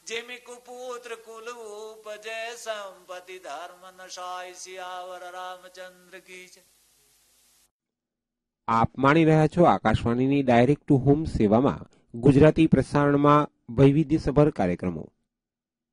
Jamie કુપુત્ર કુલ ઉપજે સંપત્તિ ધર્મ નશાય સિયાવર રામચંદ્ર કી જય. આપ માણી રહ્યા છો આકાશવાણીની ડાયરેક્ટ ટુ હોમ સેવામાં ગુજરાતી પ્રસારણમાં વૈવિધ્યસભર કાર્યક્રમો.